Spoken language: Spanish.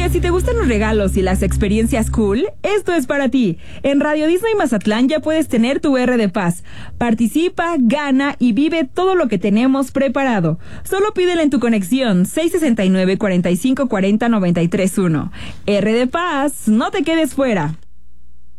Oye, si te gustan los regalos y las experiencias cool, esto es para ti. En Radio Disney Mazatlán ya puedes tener tu R de Paz. Participa, gana y vive todo lo que tenemos preparado. Solo pídele en tu conexión 669-4540-931. R de Paz, no te quedes fuera.